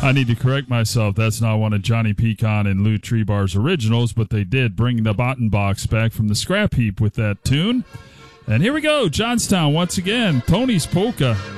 I need to correct myself. That's not one of Johnny Pecan and Lou Treebar's originals, but they did bring the Bottenbox back from the scrap heap with that tune. And here we go, Johnstown once again, Tony's Polka.